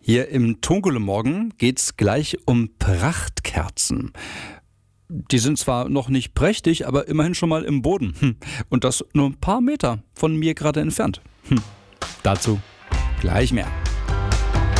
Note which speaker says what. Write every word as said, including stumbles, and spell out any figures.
Speaker 1: Hier im Tonkele Morgen geht's gleich um Prachtkerzen. Die sind zwar noch nicht prächtig, aber immerhin schon mal im Boden. Hm. Und das nur ein paar Meter von mir gerade entfernt. Hm. Dazu gleich mehr.